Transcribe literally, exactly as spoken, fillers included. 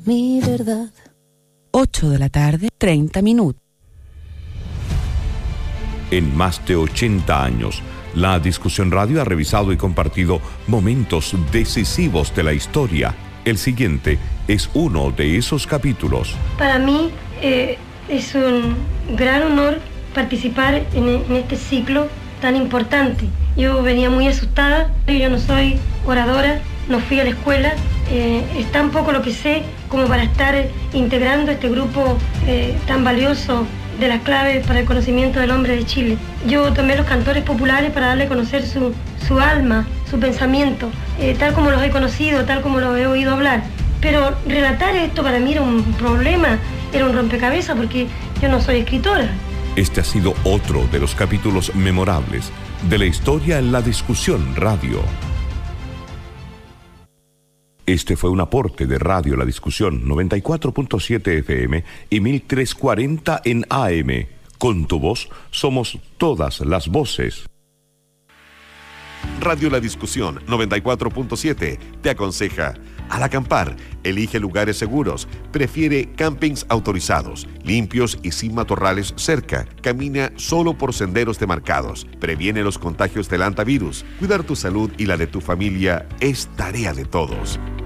mi verdad. ocho de la tarde, treinta minutos. En más de ochenta años, la Discusión Radio ha revisado y compartido momentos decisivos de la historia. El siguiente es uno de esos capítulos. Para mí eh, es un gran honor participar en, en este ciclo tan importante. Yo venía muy asustada, yo no soy oradora, no fui a la escuela, eh, es tan poco lo que sé como para estar integrando este grupo eh, tan valioso de las claves para el conocimiento del hombre de Chile. Yo tomé los cantores populares para darle a conocer su, su alma, su pensamiento, eh, tal como los he conocido, tal como los he oído hablar. Pero relatar esto para mí era un problema, era un rompecabezas porque yo no soy escritora. Este ha sido otro de los capítulos memorables de la historia en la Discusión Radio. Este fue un aporte de Radio La Discusión noventa y cuatro punto siete F M y mil trescientos cuarenta en A M. Con tu voz somos todas las voces. Radio La Discusión noventa y cuatro punto siete te aconseja: al acampar, elige lugares seguros, prefiere campings autorizados, limpios y sin matorrales cerca, camina solo por senderos demarcados, previene los contagios del hantavirus. Cuidar tu salud y la de tu familia es tarea de todos.